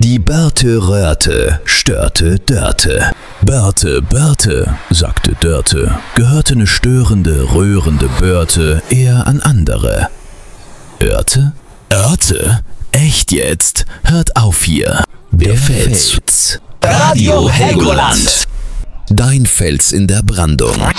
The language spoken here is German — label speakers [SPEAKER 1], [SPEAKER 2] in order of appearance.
[SPEAKER 1] Die Börte röhrte, störte Dörte. Börte, Börte, sagte Dörte, gehörte ne störende, rührende Börte eher an andere. Örte? Örte? Echt jetzt? Hört auf hier. Der Fels.
[SPEAKER 2] Radio Helgoland.
[SPEAKER 1] Dein Fels in der Brandung.